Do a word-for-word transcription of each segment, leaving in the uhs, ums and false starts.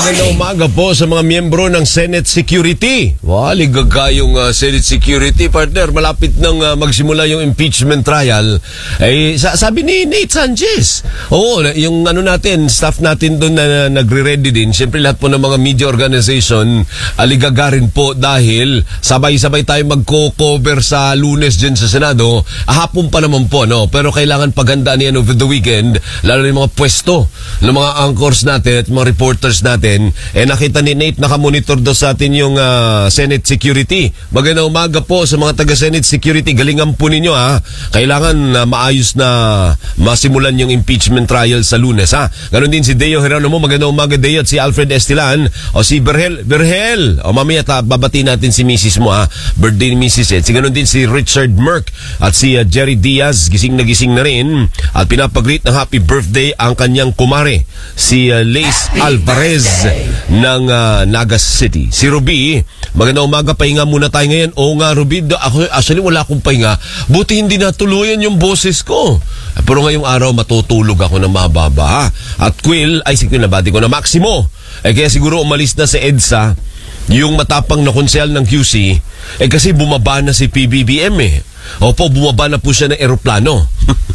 Magandang umaga po sa mga miyembro ng Senate Security. Wow, ligaga yung uh, Senate Security, partner. Malapit nang uh, magsimula yung impeachment trial. Eh, sa sabi ni Nate Sanchez. Oo, yung ano natin, staff natin doon na, na nagre-ready din. Siyempre lahat po ng mga media organization, aligaga rin po dahil sabay-sabay tayo magko-cover sa Lunes dyan sa Senado. Hapon pa naman po, no? Pero kailangan paghandaan yan over the weekend, lalo na yung mga pwesto ng mga anchors natin at mga reporters natin. Eh nakita ni Nate, nakamonitor daw sa atin yung uh, Senate Security. Magandang umaga po sa mga taga-Senate Security. Galingan po ninyo, ha. Kailangan uh, maayos na masimulan yung impeachment trial sa Lunes, ha. Ganon din si Deo Geronimo. Magandang umaga, Deo. At si Alfred Estilan. O si Berhel. Berhel. O mamaya ta, babati natin si Missus mo, ha. Birthday ni Missus Eh. Si ganon din si Richard Merck at si uh, Jerry Diaz. Gising na gising na rin. At pinapag-greet ng happy birthday ang kanyang kumare, si uh, Lace Alvarez ng uh, Nagas City. Si Ruby, magandang umaga, pahinga muna tayo ngayon. Oo nga, Ruby, ako, actually wala akong pahinga. Buti hindi natuluyan yung boses ko. Pero ngayong araw matutulog ako ng mababa. At Quill, ay si Quill, nabati ko na Maximo. Eh kaya siguro umalis na si EDSA, yung matapang na konsehal ng Q C, eh kasi bumaba na si P B B M eh. Opo, bumaba na po siya ng eroplano.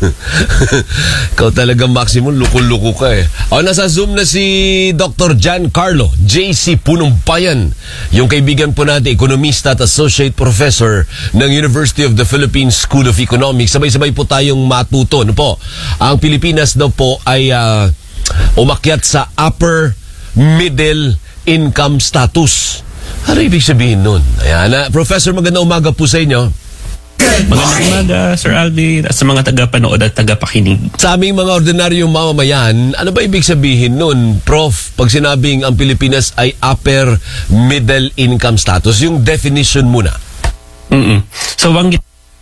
Ikaw talagang Maximum, luko-luko ka eh. O, nasa Zoom na si Doctor Giancarlo J C Punumpayan, yung kaibigan po natin, ekonomista at associate professor ng University of the Philippines School of Economics. Sabay-sabay po tayong matuto. Ano po? Ang Pilipinas daw po ay uh, umakyat sa upper middle income status. Ano ibig sabihin nun? Ayan, uh, Professor, magandang umaga po sa inyo. Magandang umaga, Sir Alvin, at sa mga tagapanood at tagapakinig. Sa aming mga ordinaryong mamamayan, ano ba ibig sabihin nun, Prof, pag sinabing ang Pilipinas ay upper middle income status? Yung definition muna. Mm-mm. So, ang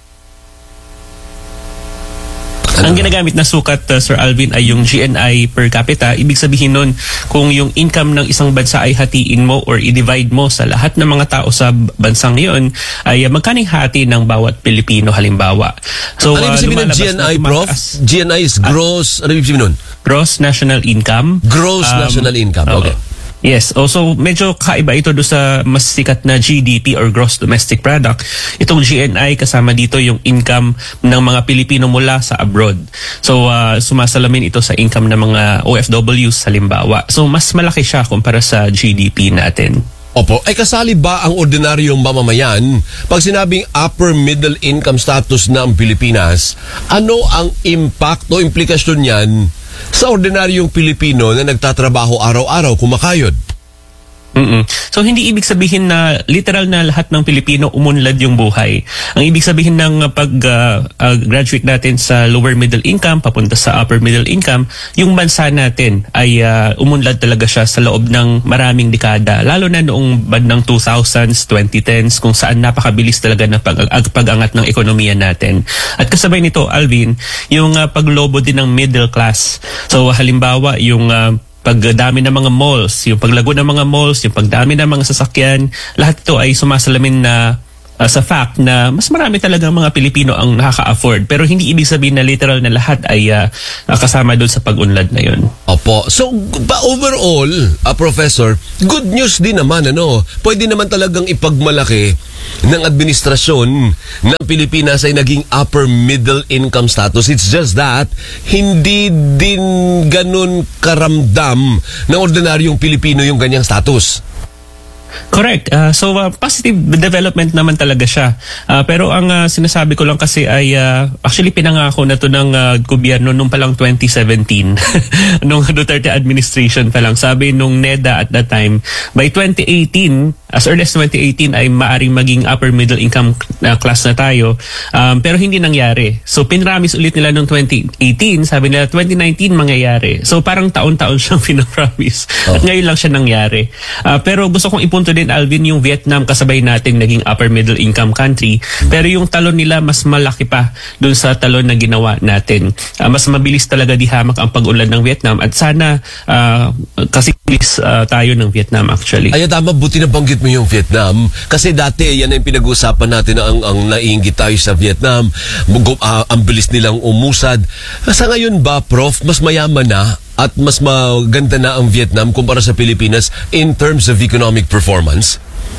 Ang ginagamit na sukat, uh, Sir Alvin, ay yung G N I per capita. Ibig sabihin nun, kung yung income ng isang bansa ay hatiin mo or i-divide mo sa lahat ng mga tao sa bansang yun, ay uh, magkaning hati ng bawat Pilipino halimbawa. So, ano ibig sabihin ng G N I, Prof? G N I is gross, uh, ano ibig sabihin nun? Gross National Income. Gross um, National Income, okay. Uh, Yes. Also, medyo kaiba ito do sa mas sikat na G D P or Gross Domestic Product. Itong G N I, kasama dito yung income ng mga Pilipino mula sa abroad. So, uh, sumasalamin ito sa income ng mga O F Ws halimbawa. So, mas malaki siya kumpara sa G D P natin. Opo. Ay kasali ba ang ordinaryong mamamayan pag sinabing upper middle income status na ang Pilipinas? Ano ang impact o implikasyon niyan sa ordinaryong Pilipino na nagtatrabaho araw-araw, kumakayod? Mm-mm. So, hindi ibig sabihin na literal na lahat ng Pilipino umunlad yung buhay. Ang ibig sabihin ng pag-graduate uh, uh, natin sa lower middle income, papunta sa upper middle income, yung bansa natin ay uh, umunlad talaga siya sa loob ng maraming dekada. Lalo na noong bandang two thousands, twenty tens, kung saan napakabilis talaga na pag- pag-angat ng ekonomiya natin. At kasabay nito, Alvin, yung uh, paglobo din ng middle class. So, halimbawa, yung uh, pagdami ng mga malls, yung paglago ng mga malls, yung pagdami ng mga sasakyan, lahat ito ay sumasalamin na uh, sa fact na mas marami talaga mga Pilipino ang nakaka-afford. Pero hindi ibig sabihin na literal na lahat ay uh, kasama doon sa pag-unlad na yun. Opo. So, ba overall, uh, Professor, good news din naman, ano? Pwede naman talagang ipagmalaki ng administrasyon ng Pilipinas ay naging upper middle income status. It's just that hindi din ganun karamdam ng ordinaryong Pilipino yung ganyang status. Correct. Uh, so, uh, positive development naman talaga siya. Uh, pero ang uh, sinasabi ko lang kasi ay uh, actually pinangako na to ng uh, gobyerno nung palang twenty seventeen. Nung Duterte administration pa lang. Sabi nung NEDA at that time, by twenty eighteen, as early as twenty eighteen ay maaring maging upper middle income uh, class na tayo. Um, pero hindi nangyari. So, pinramis ulit nila nung twenty eighteen. Sabi nila twenty nineteen mangyayari. So, parang taon-taon siyang pinapromise. Oh. At ngayon lang siya nangyari. Uh, pero gusto kong ipunto din, Alvin, yung Vietnam kasabay nating naging upper middle income country. Pero yung talon nila mas malaki pa dun sa talon na ginawa natin. Uh, mas mabilis talaga dihamak ang pag-unlad ng Vietnam. At sana uh, kasi uh, tayo ng Vietnam actually. Ay, tama. Buti na banggit nabanggit mo yung Vietnam, kasi dati yan ang pinag-uusapan natin na ang, ang naiinggit tayo sa Vietnam, uh, ang bilis nilang umusad. Sa ngayon ba, Prof, mas mayaman na at mas maganda na ang Vietnam kumpara sa Pilipinas in terms of economic performance?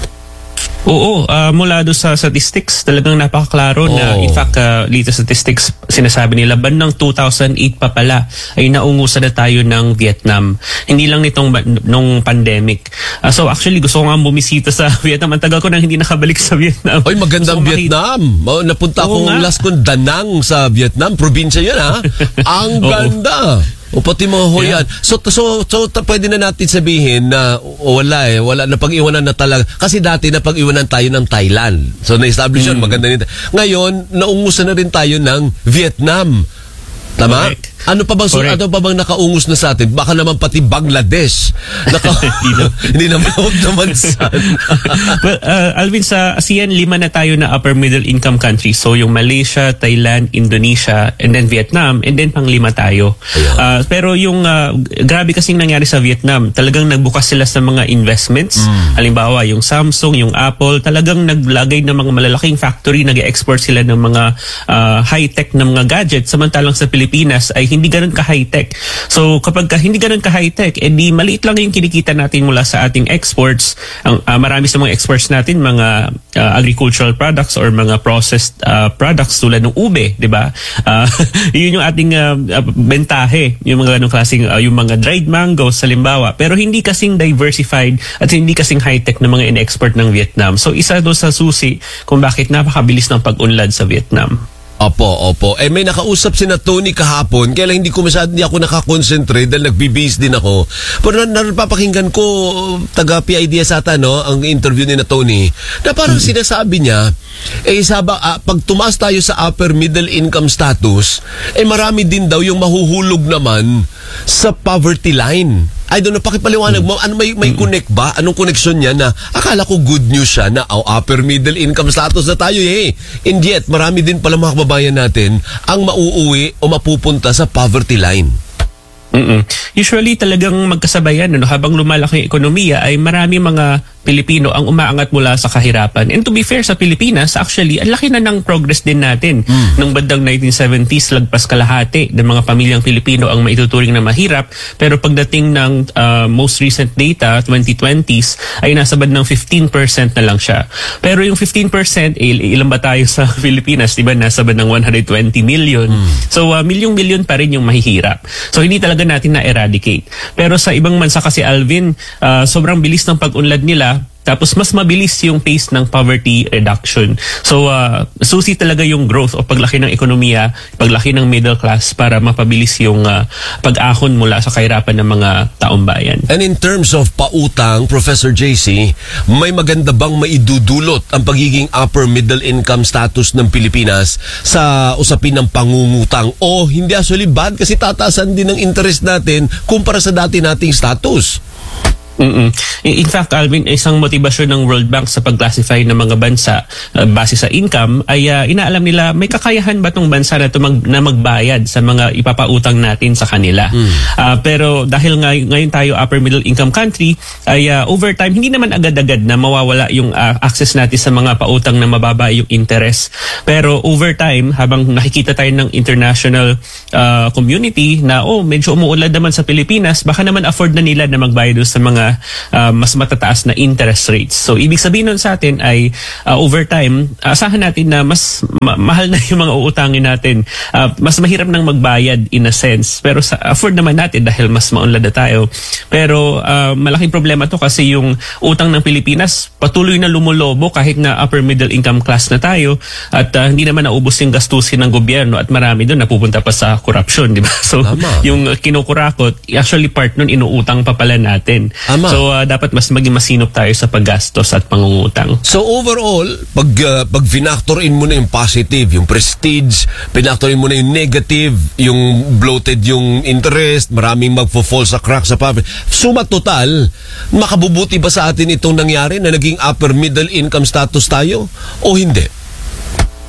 Oo, uh, mula doon sa statistics, talagang napakaklaro oh. na in fact, uh, latest statistics, sinasabi nila, bandang two thousand eight pa pala ay naungusan na tayo ng Vietnam. Hindi lang nitong nung pandemic. Uh, so actually, gusto ko nga bumisita sa Vietnam. Ang tagal ko nang hindi nakabalik sa Vietnam. Oy, magandang Vietnam. Oh, napunta Oo akong nga. last kong Danang sa Vietnam. Probinsya yun, ha? Ang ganda. O pati mga hoyan. Yeah. So, so, so, so pwede na natin sabihin na wala eh, wala na pag-iwanan na talaga. Kasi dati na pag-iwanan tayo ng Thailand. So na-establish yun, mm. maganda nito. Ngayon, naungusan na rin tayo ng Vietnam. Tama? Correct. Ano pa bang Correct. ano pa bang nakaungos na sa atin? Baka naman pati Bangladesh. Naka, hindi naman huwag naman sa. Well, uh, Alvin, sa ASEAN, lima na tayo na upper middle income countries. So yung Malaysia, Thailand, Indonesia, and then Vietnam, and then pang lima tayo. Uh, pero yung uh, grabe kasing nangyari sa Vietnam, talagang nagbukas sila sa mga investments. Mm. Halimbawa, yung Samsung, yung Apple, talagang naglagay ng mga malalaking factory, nag-export sila ng mga uh, high-tech na mga gadgets. Samantalang sa Pilipinas ay hindi ganun ka-high-tech. So kapag ka hindi ganun ka-high-tech, edi maliit lang yung kinikita natin mula sa ating exports. Ang uh, marami sa mga exports natin, mga uh, agricultural products or mga processed uh, products tulad ng ube, di ba? Uh, yun yung ating uh, uh, bentahe, yung mga ganung klaseng uh, yung mga dried mangoes halimbawa. Pero hindi kasing diversified at hindi kasing high-tech na mga in-export ng Vietnam. So isa doon sa susi kung bakit napakabilis ng pag-unlad sa Vietnam. Opo, opo. Eh may nakausap si na Tony kahapon, kaya lang hindi ko masyado, hindi ako nakakonsentrate dahil nag-B-base din ako. Pero napapakinggan ko, taga P I D S ata, no, ang interview ni na Tony, na parang hmm. sinasabi niya, eh sabang, ah, pag tumaas tayo sa upper middle income status, eh marami din daw yung mahuhulog naman sa poverty line. I don't know, pakipaliwanag mo, ano, may, may connect ba? Anong connection niya na akala ko good news siya na oh, upper middle income status na tayo eh. And yet, marami din pala mga kababayan natin ang mauuwi o mapupunta sa poverty line. Mm-mm. Usually talagang magkasabayan, ano, habang lumalaki ang ekonomiya ay marami mga Pilipino ang umaangat mula sa kahirapan. And to be fair sa Pilipinas, actually, ang laki na ng progress din natin. Mm. Nung bandang nineteen seventies, lagpas kalahati ng mga pamilyang Pilipino ang maituturing na mahirap. Pero pagdating ng uh, most recent data, twenty twenties, ay nasa bandang fifteen percent na lang siya. Pero yung fifteen percent, eh, ilan ba tayo sa Pilipinas? Diba? Nasa bandang one hundred twenty million. Mm. So, uh, milyong-milyon pa rin yung mahihirap. So, hindi talaga natin na-eradicate. Pero sa ibang bansa kasi, Alvin, uh, sobrang bilis ng pag-unlad nila. Tapos mas mabilis yung pace ng poverty reduction. So uh, susi talaga yung growth o paglaki ng ekonomiya, paglaki ng middle class para mapabilis yung uh, pag-ahon mula sa kahirapan ng mga taong bayan. And in terms of pautang, Professor J C, may maganda bang maidudulot ang pagiging upper middle income status ng Pilipinas sa usapin ng pangungutang? O hindi actually bad kasi tatasan din ng interest natin kumpara sa dati nating status? Mm-mm. In fact, Alvin, isang motibasyon ng World Bank sa pag-classify ng mga bansa uh, base sa income ay uh, inaalam nila may kakayahan ba itong bansa na, mag, na magbayad sa mga ipapautang natin sa kanila. Mm. Uh, pero dahil ngay- ngayon tayo upper middle income country, ay uh, over time, hindi naman agad-agad na mawawala yung uh, access natin sa mga pautang na mababa yung interest. Pero over time, habang nakikita tayo ng international uh, community na oh, medyo umuulad naman sa Pilipinas, baka naman afford na nila na magbayad sa mga Uh, mas matataas na interest rates. So, ibig sabihin nun sa atin ay uh, over time, asahan natin na mas ma- mahal na yung mga uutangin natin. Uh, mas mahirap nang magbayad in a sense. Pero sa, afford naman natin dahil mas maunlad na tayo. Pero uh, malaking problema to kasi yung utang ng Pilipinas patuloy na lumulobo kahit na upper middle income class na tayo at uh, hindi naman naubos yung gastusin ng gobyerno at marami doon napupunta pa sa corruption, di ba? So, Tama. Yung kinukurakot, actually part nun inuutang pa pala natin. Tama. So, uh, dapat mas maging masinop tayo sa paggastos at pangungutang. So, overall, pag, uh, pag finactorin mo na yung positive, yung prestige, pinactorin mo na yung negative, yung bloated yung interest, maraming magfo-fall sa crack sa poverty. Suma total, makabubuti ba sa atin itong nangyari na naging upper middle income status tayo o hindi?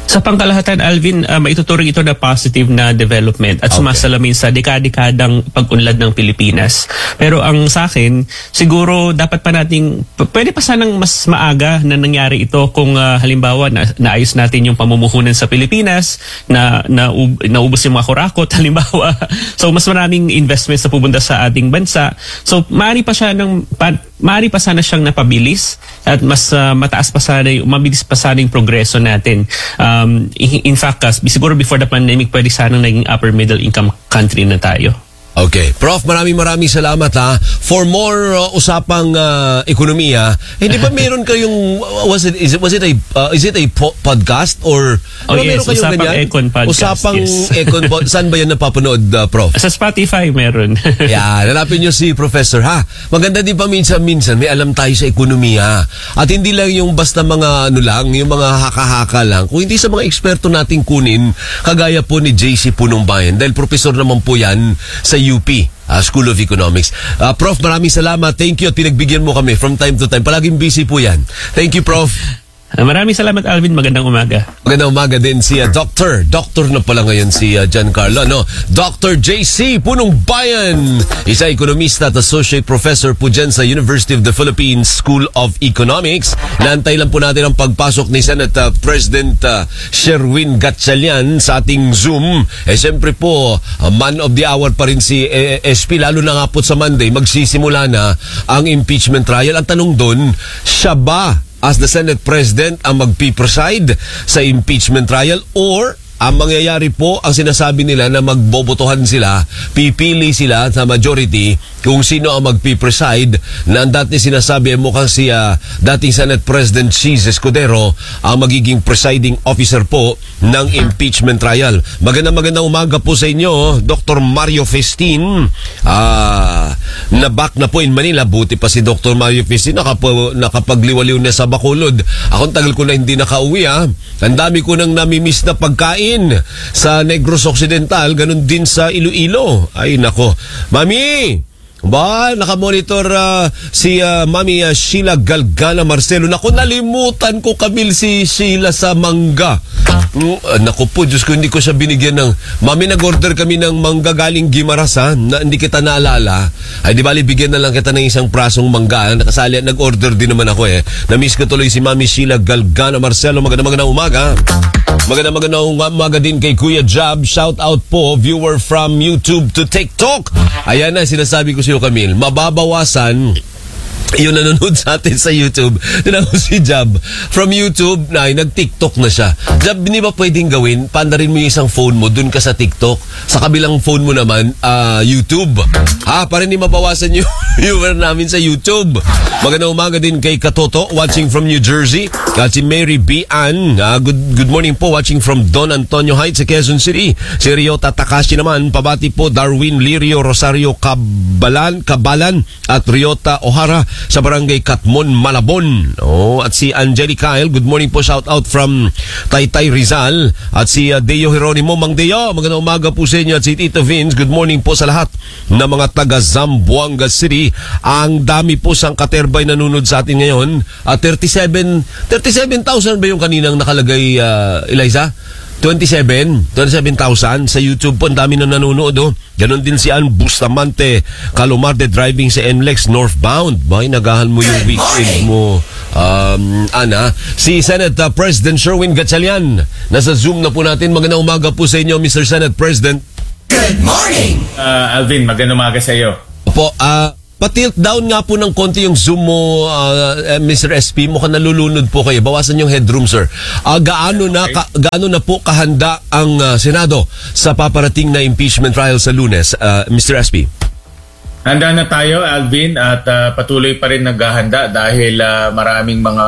Sa pangkalahatan, Alvin, uh, maituturing ito na positive na development at Okay. sumasalamin sa dekada-dekadang pag-unlad ng Pilipinas. Pero ang sa akin, siguro dapat pa nating, p- pwede pa sanang mas maaga na nangyari ito kung uh, halimbawa na, naayos natin yung pamumuhunan sa Pilipinas, na, na ub, naubos yung mga kurakot, halimbawa. So mas maraming investments na pupunta sa ating bansa. So maaari pa siya ng, pa, maaari pa sana siyang napabilis at mas uh, mataas pa sana, yung- mabilis pa sana yung progreso natin. Um, in, in fact, uh, siguro before the pandemic, pwede sanang naging upper middle income country na tayo. Okay. Prof, maraming maraming salamat ha. For more uh, usapang uh, ekonomiya, hindi ba meron kayong, was it, is it, was it a, uh, is it a po- podcast or, Oh, di ba yes, meron kayong Usapang ganyan? Econ podcast, Usapang yes. Econ po- saan ba yan napapanood, uh, Prof? Sa Spotify, meron. Yan, hanapin nyo si Professor ha. Maganda din pa minsan-minsan, may alam tayo sa ekonomiya. At hindi lang yung basta mga ano lang, yung mga haka-haka lang. Kung hindi sa mga eksperto nating kunin, kagaya po ni J C Punongbayan, dahil professor naman po yan sa U P. Uh, School of Economics. Uh, Prof, maraming salamat. Thank you at pinagbigyan mo kami from time to time. Palaging busy po yan. Thank you, Prof. Uh, Maraming salamat, Alvin. Magandang umaga. Magandang umaga din si uh, Doctor. Doctor na pala ngayon si uh, Giancarlo, no? Doctor J C Punongbayan. Isa ekonomista at associate professor po dyan sa University of the Philippines School of Economics. Naantay lang po natin ang pagpasok ni Senate uh, President uh, Sherwin Gatchalian sa ating Zoom. Eh, siyempre po, uh, man of the hour pa rin si eh, S P, lalo na nga po sa Monday, magsisimula na ang impeachment trial. Ang tanong doon, siya ba as the Senate President ang magpipreside sa impeachment trial or ang mangyayari po, ang sinasabi nila na magbobotohan sila, pipili sila sa majority kung sino ang magpipreside na ang dati sinasabi mukhang si uh, dating Senate President Chis Escudero ang magiging presiding officer po ng impeachment trial. Magandang magandang umaga po sa inyo, Doctor Mario Festin. Ah, na back na po in Manila. Buti pa si Doctor Mario Festin nakap- nakapagliwaliw na sa Bacolod. Ako tagal ko na hindi nakauwi ha. Ang dami ko nang namimiss na pagkain sa Negros Occidental, ganun din sa Iloilo. Ay nako. Mami! Ba, nakamonitor uh, si uh, Mami uh, Sheila Galgana Marcelo. Naku, nalimutan ko Kamil si Sheila sa mangga. Mm, uh, naku po, Diyos ko, hindi ko siya binigyan ng... Mami, nag-order kami ng mangga galing Gimaras ha, na hindi kita naalala. Ay, di bali, bigyan na lang kita ng isang prasong mangga. Nakasali, nag-order din naman ako eh. Na-miss ko tuloy si Mami Sheila Galgana Marcelo. Magandang magandang umaga. Magandang magandang umaga din kay Kuya Jab. Shout out po, viewer from YouTube to TikTok. Ayan na, sinasabi ko sa iyo, Camille, mababawasan yung nanonood sa atin sa YouTube. Tinan ko si Jab. From YouTube, na nag-TikTok na siya. Jab, hindi ba pwedeng gawin? Pandarin mo yung isang phone mo, dun ka sa TikTok. Sa kabilang phone mo naman, uh, YouTube. Ha? Para hindi mabawasan yung viewer namin sa YouTube. Magandang umaga din kay Katoto, watching from New Jersey. At si Mary B. Ann, uh, good, good morning po, watching from Don Antonio Heights sa Quezon City. Si Ryota Takashi naman, pabati po Darwin Lirio Rosario Cabalan, Cabalan at Ryota O'Hara sa barangay Katmon, Malabon. Oh, at si Angeli Kyle, good morning po, shout out from Taytay Rizal. At si uh, Deo Jeronimo, Mang Deo, magandang umaga po sa inyo. At si Tito Vince, good morning po sa lahat ng mga taga Zamboanga City. Ang dami po sang katerbay nanonood sa atin ngayon. At uh, thirty-seven thousand ba yung kaninang nakalagay, uh, Eliza? twenty-seven thousand sa YouTube po, ang dami na nanonood oh. Ganon din si Ann Bustamante Calumarde, driving sa N L E X northbound. Bay, nagahan mo yung weekend mo, um, Ana. Si Senate uh, President Sherwin Gatchalian, nasa Zoom na po natin. Magandang umaga po sa inyo, Mister Senate President. Good morning! Uh, Alvin, magandang umaga sa iyo. Opo, ah... Uh, pa-tilt down nga po ng konti yung Zoom mo, uh, Mister S P. Mukhang nalulunod po kayo. Bawasan yung headroom, sir. Uh, gaano, na, ka, gaano na po kahanda ang uh, Senado sa paparating na impeachment trial sa Lunes, uh, Mister S P? Handa na tayo, Alvin, at uh, patuloy pa rin naghahanda dahil uh, maraming mga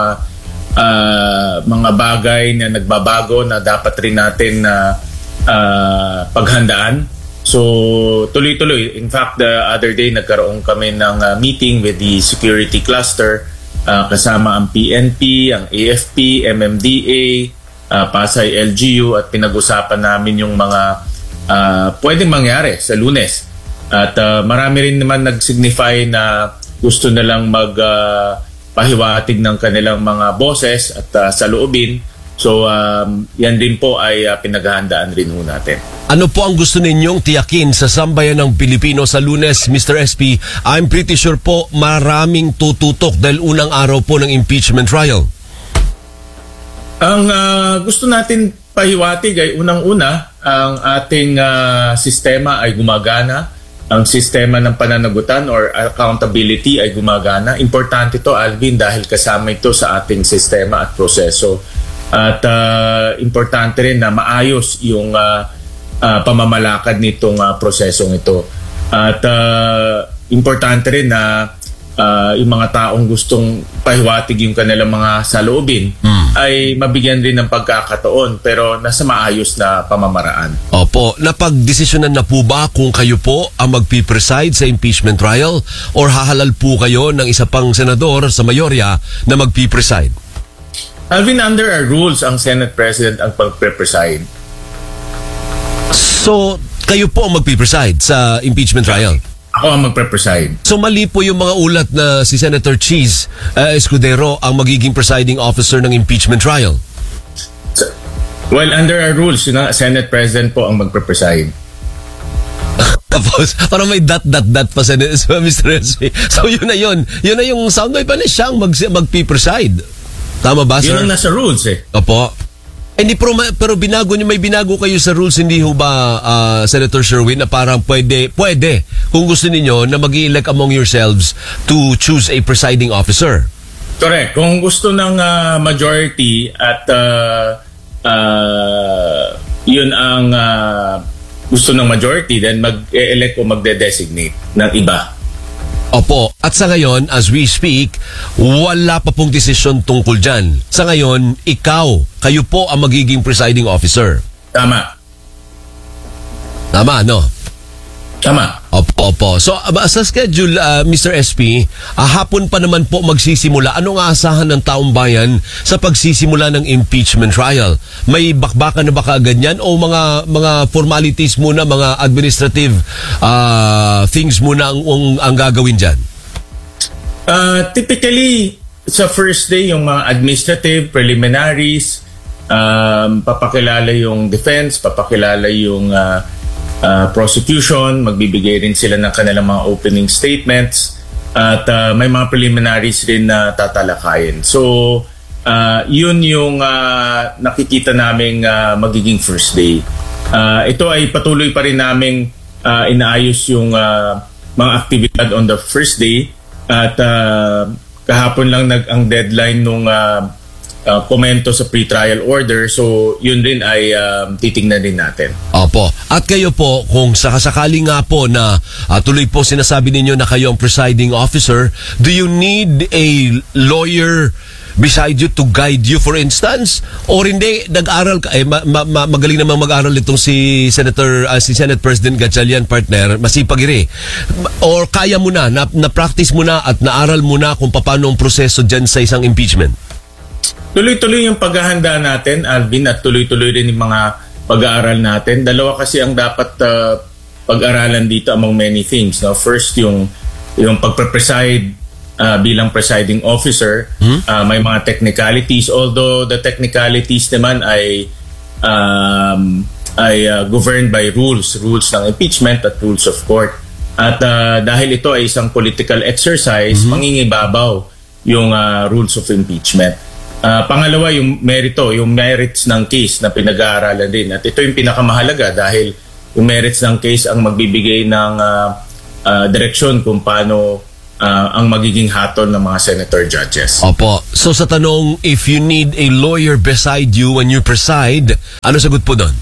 uh, mga bagay na nagbabago na dapat rin natin na uh, uh, paghandaan. So, tuloy-tuloy. In fact, the other day, nagkaroon kami ng uh, meeting with the security cluster, uh, kasama ang P N P, ang A F P, M M D A, uh, Pasay L G U, at pinag-usapan namin yung mga uh, pwedeng mangyari sa Lunes. At uh, marami rin naman nag-signify na gusto na lang mag uh, pahiwatig ng kanilang mga boses at uh, saloobin So um, yan din po ay uh, pinaghahandaan rin ho natin. Ano po ang gusto ninyong tiyakin sa sambayan ng Pilipino sa Lunes, Mister S P? I'm pretty sure po maraming tututok dahil unang araw po ng impeachment trial. Ang uh, gusto natin pahiwatig ay unang-una, ang ating uh, sistema ay gumagana. Ang sistema ng pananagutan or accountability ay gumagana. Importante to, Alvin, dahil kasama ito sa ating sistema at proseso. At uh, importante rin na maayos yung uh, uh, pamamalakad nitong uh, prosesong ito. At uh, importante rin na uh, yung mga taong gustong pahiwatig yung kanilang mga saloobin mm. ay mabigyan rin ng pagkakataon pero nasa maayos na pamamaraan. Opo, napagdesisyonan na po ba kung kayo po ang magpipreside sa impeachment trial or hahalal po kayo ng isa pang senador sa mayorya na magpipreside? Alvin, under our rules, ang Senate President ang pagpe-preside. So, kayo po ang magpipreside sa impeachment trial? Ako ang magpe-preside. So, mali po yung mga ulat na si Senator Cheese uh, Escudero ang magiging presiding officer ng impeachment trial? So, well, under our rules, yun, Senate President po ang magpe-preside. Tapos, parang may dot-dot-dot pa sa Mister S P. So, yun na yun. Yun na yung soundbite pa na siyang mag- magpipreside. Tama ba, sir? Yun ang nasa rules eh. Opo. Hindi, pero, pero binago niyo, may binago kayo sa rules, hindi ho ba, uh, Senator Sherwin, na parang pwede, pwede, kung gusto niyo na mag-i-elect among yourselves to choose a presiding officer? Correct. Kung gusto ng uh, majority at uh, uh, yun ang uh, gusto ng majority, then mag-elect o magde-designate ng iba. Opo. At sa ngayon, as we speak, wala pa pong desisyon tungkol dyan. Sa ngayon, ikaw, kayo po ang magiging presiding officer. Tama. Tama, no? Tama. Opo, opo. So, uh, sa schedule, uh, Mister S P, uh, hapon pa naman po magsisimula. Anong aasahan ng taong bayan sa pagsisimula ng impeachment trial? May bakbakan na ba kaagad yan? O mga mga formalities muna, mga administrative uh, things muna ang, ang, ang gagawin dyan? Uh, typically, sa first day, yung mga administrative, preliminaries, um, papakilala yung defense, papakilala yung uh, uh, prosecution, magbibigay rin sila ng kanilang mga opening statements, at uh, may mga preliminaries rin na tatalakayin. So, uh, yun yung uh, nakikita naming uh, magiging first day. Uh, ito ay patuloy pa rin naming uh, inaayos yung uh, mga aktibidad on the first day. At uh, kahapon lang nag ang deadline nung uh, uh, komento sa pre-trial order. So yun rin ay uh, titingnan din natin. Opo. At kayo po, kung sakasakali nga po na uh, tuloy po sinasabi ninyo na kayo ang presiding officer, do you need a lawyer beside you to guide you, for instance? Or hindi, nag-aral ka, eh, ma- ma- magaling namang mag-aral itong si Senator, uh, si Senate President Gatchalian, partner, masipag rin. Or kaya mo na, na, na-practice mo na at naaral mo na kung paano ang proseso dyan sa isang impeachment? Tuloy-tuloy yung paghahanda natin, Alvin, at tuloy-tuloy rin yung mga pag-aaral natin. Dalawa kasi ang dapat uh, pag-aralan dito among many things. No? First, yung, yung pagpe-preside Uh, bilang presiding officer, hmm? uh, may mga technicalities, although the technicalities naman ay um, ay uh, governed by rules rules ng impeachment at rules of court. At uh, dahil ito ay isang political exercise, hmm? mangingibabaw yung uh, rules of impeachment. Uh, pangalawa, yung merito, yung merits ng case na pinag-aaralan din. At ito yung pinakamahalaga dahil yung merits ng case ang magbibigay ng uh, uh, direksyon kung paano Uh, ang magiging hatol ng mga senator judges. Opo. So sa tanong, if you need a lawyer beside you when you preside, ano sagot po doon?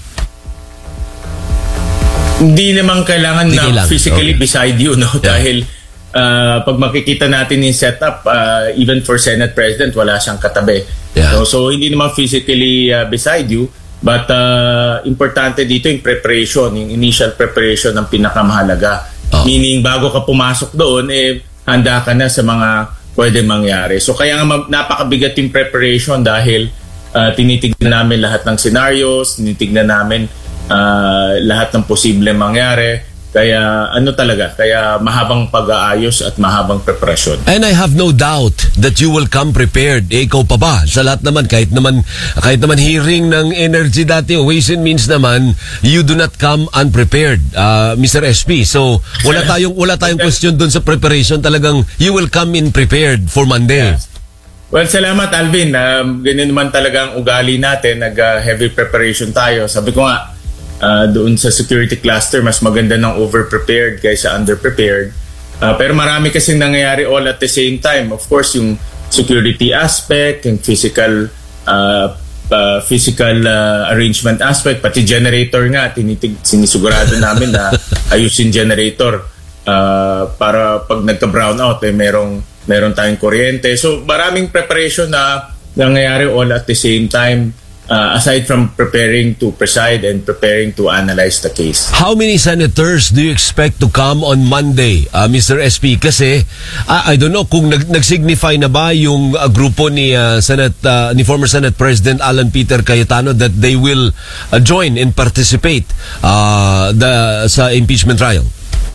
Hindi naman kailangan Hindi na kailangan. physically Okay. beside you, no? Yeah. Dahil uh, pag makikita natin yung setup, uh, even for Senate President, wala siyang katabi. Yeah. So, so hindi naman physically uh, beside you, but uh, importante dito yung preparation, yung initial preparation ng pinakamahalaga. Oh. Meaning, bago ka pumasok doon, eh, handa ka na sa mga pwede mangyari. So kaya nga napakabigat yung preparation dahil uh, tinitignan namin lahat ng scenarios, tinitignan namin uh, lahat ng posible mangyari. Kaya ano talaga, kaya mahabang pag-aayos at mahabang preparasyon. And I have no doubt that you will come prepared. Eh, ikaw pa ba? Sa lahat naman, kahit naman, kahit naman hearing ng energy dati, Ways and Means naman, you do not come unprepared, uh, Mister S P. So, wala tayong, wala tayong question dun sa preparation. Talagang, you will come in prepared for Monday. Yes. Well, salamat Alvin. Um, ganyan naman talaga ang ugali natin. Nag-heavy uh, preparation tayo. Sabi ko nga, uh, doon sa security cluster, mas maganda ng over-prepared kaysa under-prepared. Uh, pero marami kasing nangyayari all at the same time. Of course, yung security aspect, yung physical uh, uh, physical uh, arrangement aspect, pati generator nga, tinitig, sinisigurado namin na ayusin generator uh, para pag nagka-brown out, eh, merong, meron tayong kuryente. So maraming preparation na nangyayari all at the same time. Uh, aside from preparing to preside and preparing to analyze the case. How many senators do you expect to come on Monday, uh, Mister S P? Kasi, uh, I don't know kung nag- nag-signify na ba yung uh, grupo ni uh, Senate uh, ni former Senate President Alan Peter Cayetano that they will uh, join and participate uh, the, sa impeachment trial?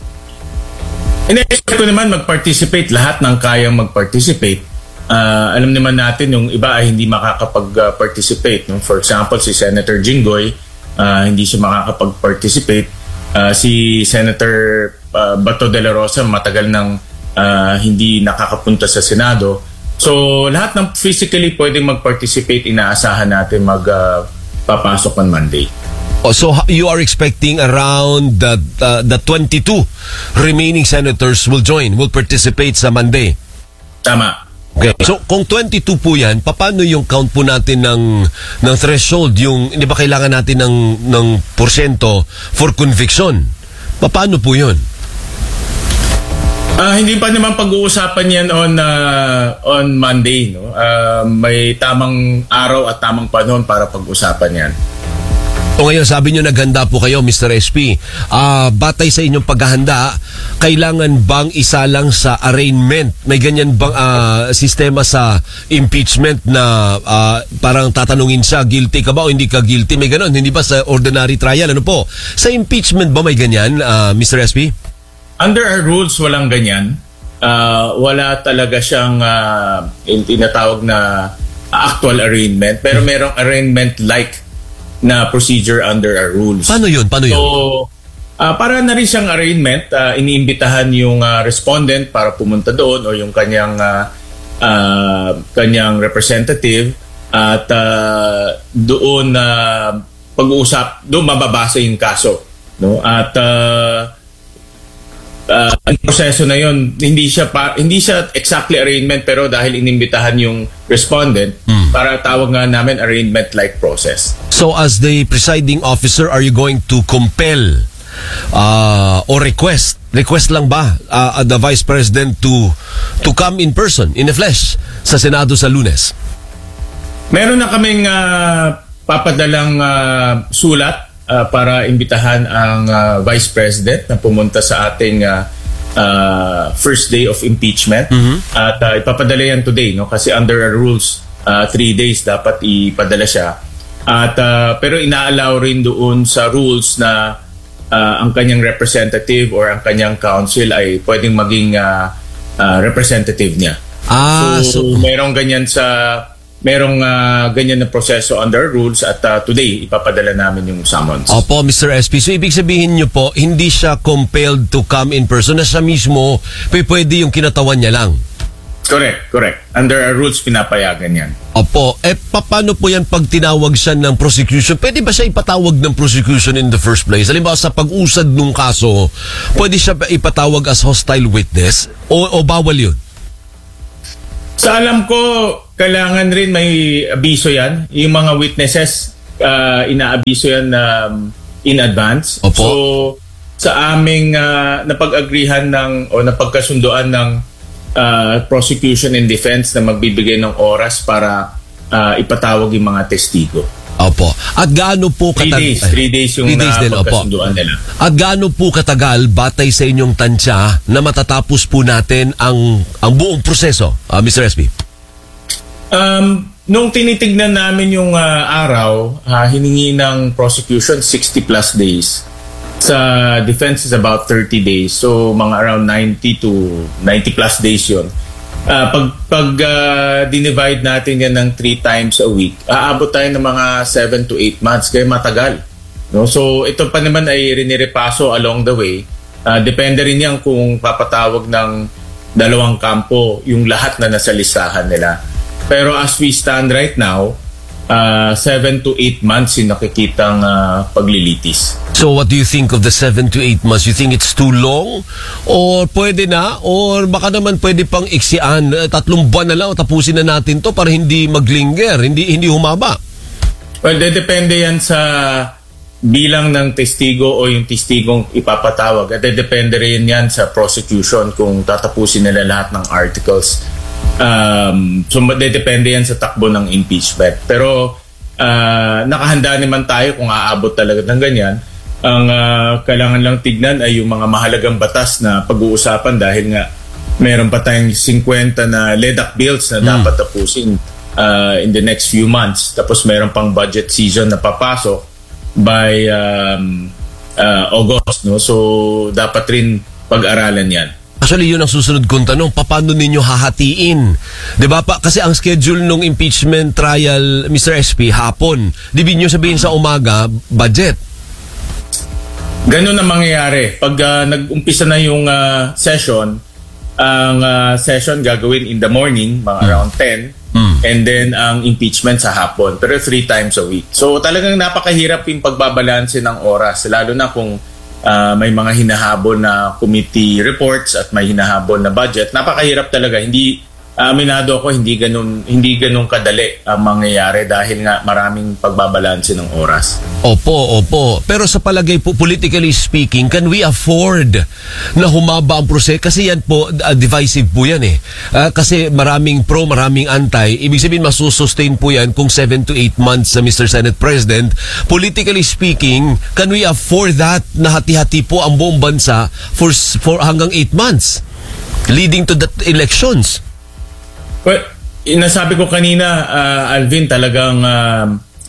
In-expect ko naman mag-participate, lahat ng kayang mag-participate. Uh, alam naman natin yung iba ay hindi makakapag-participate. No? For example, si Senator Jinggoy, uh, hindi siya makakapag-participate. Uh, si Senator uh, Bato de la Rosa, matagal nang uh, hindi nakakapunta sa Senado. So, lahat ng physically pwedeng mag-participate, inaasahan natin mag-papasok uh, on Monday. Oh, so you are expecting around the, uh, the twenty-two remaining senators will join, will participate sa Monday? Tama. Okay. So, kung twenty-two po yan, paano yung count po natin ng, ng threshold? Yung, hindi ba kailangan natin ng, ng porsyento for conviction? Paano po yun? Uh, hindi pa naman pag-uusapan yan on, uh, on Monday. No? Uh, may tamang araw at tamang panahon para pag-usapan yan. O ngayon, sabi nyo naghanda po kayo, Mister S P. Uh, batay sa inyong paghahanda, kailangan bang isa lang sa arraignment? May ganyan bang uh, sistema sa impeachment na uh, parang tatanungin siya, guilty ka ba o hindi ka guilty? May ganon, hindi ba sa ordinary trial? Ano po? Sa impeachment ba may ganyan, uh, Mister S P? Under our rules, walang ganyan. Uh, wala talaga siyang uh, tinatawag na actual arraignment. Pero merong arraignment-like na procedure under our rules. Paano yun? Paano yun? So, uh, para na rin siyang arraignment, uh, iniimbitahan yung uh, respondent para pumunta doon o yung kanyang uh, uh, kanyang representative at uh, doon na uh, pag-uusap, doon mababasa yung kaso. No? At uh, uh, ang proseso na yun, hindi siya, pa, hindi siya exactly arraignment pero dahil inimbitahan yung respondent, hmm. para tawag nga namin arraignment-like process. So as the presiding officer, are you going to compel uh, or request, request lang ba uh, the Vice President to to come in person, in the flesh, sa Senado sa Lunes? Meron na kaming uh, papadalang uh, sulat uh, para imbitahan ang uh, Vice President na pumunta sa ating uh, uh, first day of impeachment. Mm-hmm. At uh, ipapadala yan today, no? Kasi under our rules, uh, three days dapat ipadala siya. At uh, pero inaalaw rin doon sa rules na uh, ang kanyang representative or ang kanyang counsel ay pwedeng maging uh, uh, representative niya. Ah, so, so merong ganyan sa merong uh, ganyan na proseso under rules at uh, today ipapadala namin yung summons. Opo, Mister S P. So ibig sabihin niyo po, hindi siya compelled to come in person, na siya mismo pwede yung kinatawan niya lang. Correct, correct. Under our rules, pinapayagan yan. Opo. Eh, paano po yan pag tinawag siya ng prosecution? Pwede ba siya ipatawag ng prosecution in the first place? Halimbawa, sa pag-usad ng kaso, pwede siya ipatawag as hostile witness? O, o bawal yun? Sa alam ko, kailangan rin may abiso yan. Yung mga witnesses, uh, inaabiso yan um, in advance. Opo. So, sa aming uh, napag-agrihan ng, o napagkasundoan ng Uh, prosecution and defense na magbibigay ng oras para uh, ipatawag yung mga testigo. Opo. At gaano po katagal? Three days. Three days yung napagkasundoan nila. At gaano po katagal, batay sa inyong tansya, na matatapos po natin ang ang buong proseso, uh, Mister S P? Um, nung tinitignan namin yung uh, araw, uh, hiningi ng prosecution sixty plus days. Sa defense is about thirty days. So mga around ninety to ninety plus days yun. Uh, pag pag uh, dinivide natin yan ng three times a week, aabot tayo ng mga seven to eight months. Kaya matagal. No? So ito pa naman ay rinirepaso along the way. Uh, depende rin yan kung papatawag ng dalawang kampo yung lahat na nasa listahan nila. Pero as we stand right now, Uh, seven to eight months yung nakikitang uh, paglilitis. So what do you think of the seven to eight months? You think it's too long? Or pwede na? Or baka naman pwede pang iksian? Tatlong buwan na lang o tapusin na natin to para hindi maglinger, hindi hindi humaba? Well, depende yan sa bilang ng testigo o yung testigong ipapatawag. At depende rin yan sa prosecution kung tatapusin nila lahat ng articles. Um, so depende yan sa takbo ng impeachment. Pero uh, nakahanda naman tayo kung aabot talaga ng ganyan. Ang uh, kailangan lang tignan ay yung mga mahalagang batas na pag-uusapan dahil nga meron pa tayong fifty na L E D A C bills na mm. dapat tapusin uh, in the next few months. Tapos meron pang budget season na papasok by um, uh, August. No? So dapat rin pag-aralan yan. Actually, yun ang susunod kong tanong. Paano ninyo hahatiin? Diba pa? Kasi ang schedule ng impeachment trial, Mister S P, hapon. Di ba nyo sabihin sa umaga, budget? Ganun ang mangyayari. Pag uh, nag-umpisa na yung uh, session, ang uh, session gagawin in the morning, mga hmm. around ten, hmm. and then ang impeachment sa hapon. Pero three times a week. So talagang napakahirap yung pagbabalanse ng oras. Lalo na kung Uh, may mga hinahabol na committee reports at may hinahabol na budget. Napakahirap talaga. Hindi aminado ako hindi ganun hindi ganun kadali ang mangyayari dahil nga maraming pagbabalanse ng oras. Opo, opo. Pero sa palagay po, politically speaking, can we afford na humaba ang proseso? Kasi yan po, uh, divisive po yan eh. Uh, kasi maraming pro, maraming anti. Ibig sabihin, masusustain po yan kung seven to eight months sa Mister Senate President. Politically speaking, can we afford that na hati-hati po ang buong bansa for, for hanggang eight months leading to the elections? Well, inasabi ko kanina, uh, Alvin, talagang uh,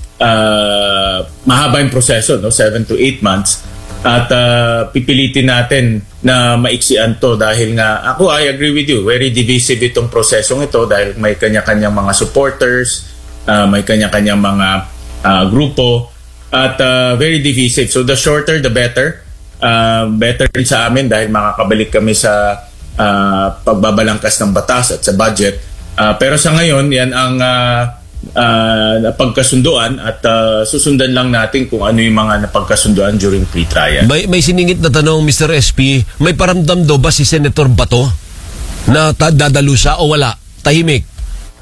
uh, mahaba yung proseso, no? seven to eight months. At uh, pipilitin natin na maiksian to dahil nga, ako, I agree with you, very divisive itong prosesong ito dahil may kanya-kanyang mga supporters, uh, may kanya-kanyang mga uh, grupo, at uh, very divisive. So the shorter, the better. Uh, better rin sa amin dahil makakabalik kami sa uh, pagbabalangkas ng batas at sa budget. Uh, pero sa ngayon, yan ang uh, uh, napagkasunduan at uh, susundan lang natin kung ano yung mga napagkasunduan during pre-trial. May, may siningit na tanong, Mister S P, may paramdam daw ba si Senator Bato na dadalo siya o wala? Tahimik?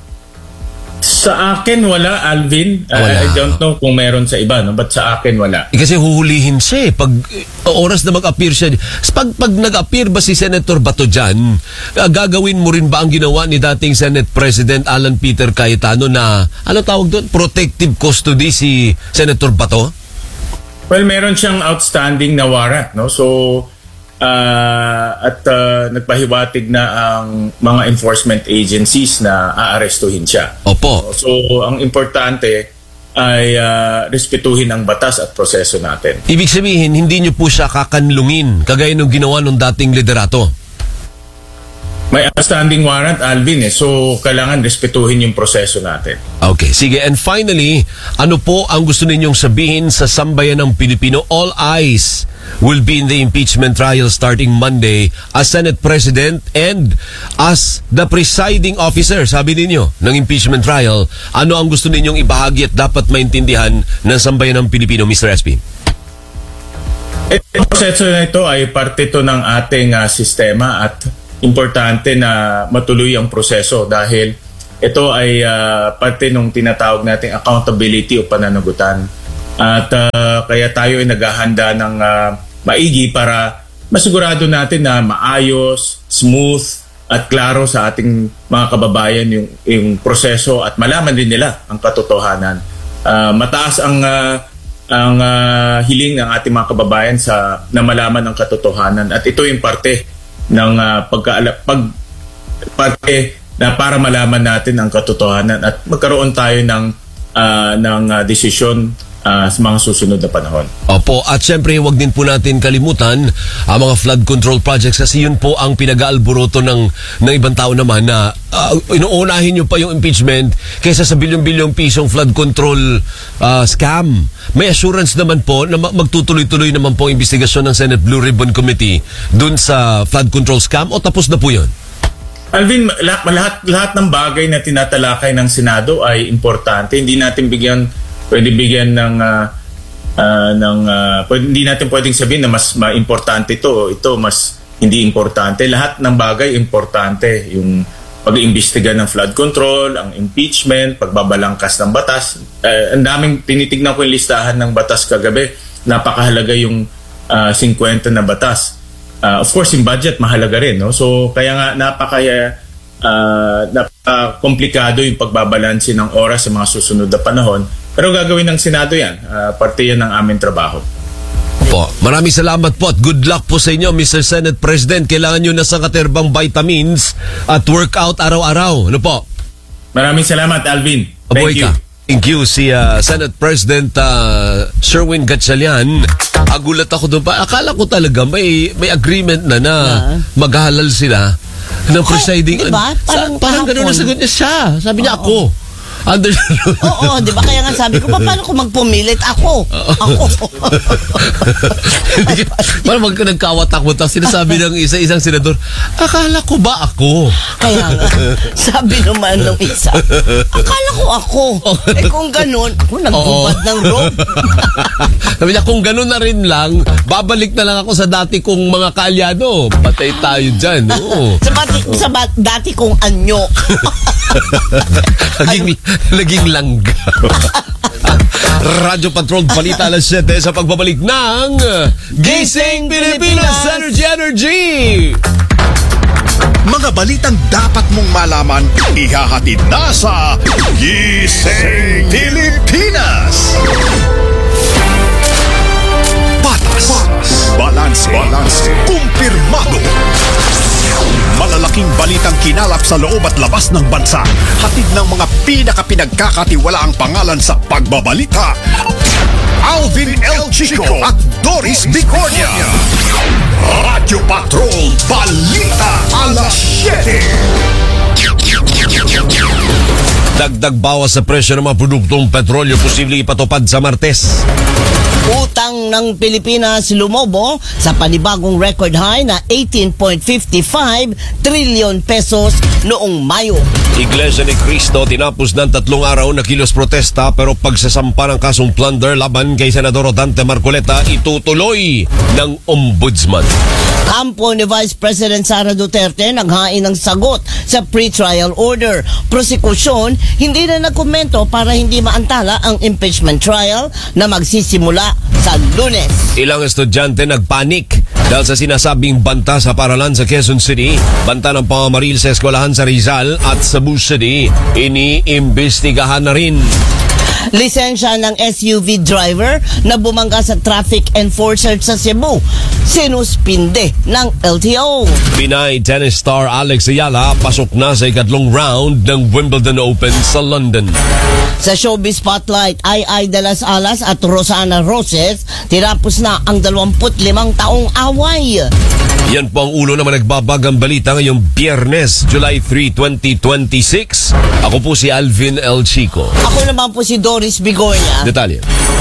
Sa akin wala, Alvin. Uh, wala. I don't know kung meron sa iba, no? But sa akin wala. Eh, kasi huhulihin siya eh. Pag uh, oras na mag-appear siya. Pag, pag nag-appear ba si Senator Bato dyan, uh, gagawin mo rin ba ang ginawa ni dating Senate President Alan Peter Cayetano na, ano tawag doon? Protective custody si Senator Bato? Well, meron siyang outstanding na warrant, no? So, Uh, at uh, nagpahiwatig na ang mga enforcement agencies na aarestuhin siya. Opo. So, ang importante ay uh, respetuhin ang batas at proseso natin. Ibig sabihin, hindi nyo po siya kakanlungin kagaya nung ginawa nung dating liderato? May outstanding warrant, Alvin, eh. So, kailangan respetuhin yung proseso natin. Okay, sige. And finally, ano po ang gusto ninyong sabihin sa sambayan ng Pilipino? All eyes will be in the impeachment trial starting Monday as Senate President and as the presiding officer, sabi ninyo, ng impeachment trial. Ano ang gusto ninyong ibahagi at dapat maintindihan ng sambayan ng Pilipino, Mister S P? Itong proseso na ito ay parte ito ng ating uh, sistema at importante na matuloy ang proseso dahil ito ay uh, parte ng tinatawag nating accountability o pananagutan. At uh, kaya tayo ay naghahanda ng uh, maigi para masigurado natin na maayos, smooth at klaro sa ating mga kababayan yung, yung proseso at malaman din nila ang katotohanan. Uh, mataas ang uh, ang uh, hiling ng ating mga kababayan sa na malaman ang katotohanan at ito yung parte ng uh, pagka pag parte na para malaman natin ang katotohanan at magkaroon tayo ng uh, ng uh, desisyon uh, sa mga susunod na panahon. Opo, at syempre huwag din po natin kalimutan ang mga flood control projects kasi yun po ang pinag-aalboroto ng, ng ibang tao naman na uh, inuunahin nyo pa yung impeachment kaysa sa bilyon-bilyong pisong flood control uh, scam. May assurance naman po na magtutuloy-tuloy naman po ang investigasyon ng Senate Blue Ribbon Committee dun sa flood control scam o tapos na po yun? Alvin, lahat, lahat, lahat ng bagay na tinatalakay ng Senado ay importante. Hindi natin bigyan, pwede bigyan ng, uh, uh, ng uh, pwede, hindi natin pwedeng sabihin na mas ma-importante ito, ito mas hindi importante. Lahat ng bagay importante. Yung pag-iimbestiga ng flood control, ang impeachment, pagbabalangkas ng batas. Uh, ang daming, tinitignan ko yung listahan ng batas kagabi. Napakahalaga yung uh, fifty na batas. Uh, of course, yung budget, mahalaga rin. No? So, kaya nga napaka, uh, napaka-komplikado yung pagbabalansin ng oras sa mga susunod na panahon. Pero gagawin ng Senado yan. Uh, parte yan ng aming trabaho. Po, maraming salamat po at good luck po sa inyo, Mister Senate President. Kailangan nyo na sa katerbang vitamins at workout araw-araw. Ano po? Maraming salamat, Alvin. Thank Aboy you. Ka. Thank you, si uh, Senate President uh, Sherwin Gatchalian. Agulat ako doon pa. Akala ko talaga may may agreement na na yeah. maghahalal sila ng presiding. Diba? Parang, sa, parang gano'n na sagot niya siya. Sabi niya, ako. Under Oo, di ba? Kaya nga sabi ko, paano ko magpumilit? Ako. Ako. Parang magka nagkawatak-watak, sinasabi ng isa-isang senador, akala ko ba ako? Kaya nga, sabi naman ng isa, akala ko ako. Eh kung ganun, ako nagbubad ng rope. Sabi niya, kung ganun na rin lang, babalik na lang ako sa dati kong mga kaalyado. Patay tayo dyan. Oo. sa, bati, sa bat, dati kong anyo. Naging, naging langga. Radyo Patrol, balita alas siyete sa pagbabalik ng Gising Pilipinas Energy Energy. Mga balitang dapat mong malaman, ihahatid na sa Gising Pilipinas. Patas, balanse, balanse, kumpirmado. Malalaking balitang kinalap sa loob at labas ng bansa. Hatid ng mga pinaka-pinagkakatiwalaang pangalan sa pagbabalita. Alvin L. Chico at Doris Bicornia. Radio Patrol Balita alas siyete. Dagdag bawas sa presyo ng mga produktong petrolyo posibleng ipatupad sa Martes. Utang ng Pilipinas lumobo sa panibagong record high na eighteen point five five trillion pesos noong Mayo. Iglesia ni Cristo tinapos ng tatlong araw na kilos protesta pero pagsasampa ng kasong plunder laban kay Senador Dante Marcoleta itutuloy ng Ombudsman. Kampo ni Vice President Sara Duterte naghain ng sagot sa pre-trial order. Prosekusyon hindi na nagkomento para hindi maantala ang impeachment trial na magsisimula sa Lunes. Ilang estudyante nagpanik dahil sa sinasabing banta sa paralan sa Quezon City, banta ng pamamaril sa eskwelahan sa Rizal at sa Cebu City, iniimbestigahan na rin. Lisensya ng S U V driver na bumangga sa traffic enforcer sa Cebu, sinuspinde ng L T O. Pinay tennis star Alex Ayala pasok na sa ikatlong round ng Wimbledon Open sa London. Sa showbiz spotlight, Ay Ay de las Alas at Rosana Roses, tinapos na ang dalawampu't limang taong away. Yan po ang ulo naman nagbabagang balita ngayong Biyernes, July third, twenty twenty-six. Ako po si Alvin L. Chico. Ako naman po si Doris Bicornia. Detalye.